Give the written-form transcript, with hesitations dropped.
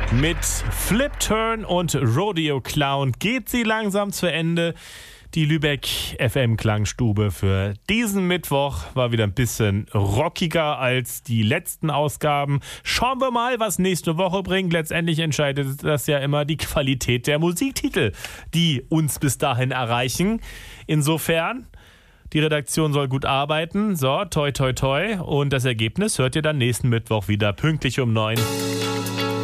Mit Flip Turn und Rodeo Clown geht sie langsam zu Ende. Die Lübeck FM Klangstube für diesen Mittwoch war wieder ein bisschen rockiger als die letzten Ausgaben. Schauen wir mal, was nächste Woche bringt. Letztendlich entscheidet das ja immer die Qualität der Musiktitel, die uns bis dahin erreichen. Insofern, die Redaktion soll gut arbeiten. So, toi toi toi. Und das Ergebnis hört ihr dann nächsten Mittwoch wieder pünktlich um 9.